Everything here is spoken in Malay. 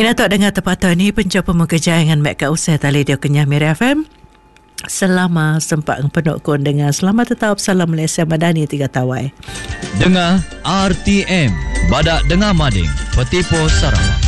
Ina tak dengar tepatah ni pencoba mengejayangan Mek Kak Usai tali dia Kenyah Mira FM. Selama sempat penuk kon dengan selamat tetap salam Malaysia Madani 3 Tawai. Dengar RTM Badak Dengar Mading Petipo Sarawak.